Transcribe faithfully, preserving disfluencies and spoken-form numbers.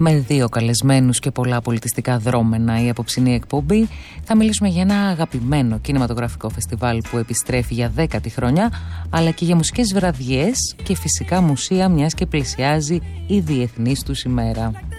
Με δύο καλεσμένους και πολλά πολιτιστικά δρόμενα η απόψινή εκπομπή. Θα μιλήσουμε για ένα αγαπημένο κινηματογραφικό φεστιβάλ που επιστρέφει για δέκατη χρονιά, αλλά και για μουσικές βραδιές και φυσικά μουσεία, μιας και πλησιάζει η διεθνής τους ημέρα.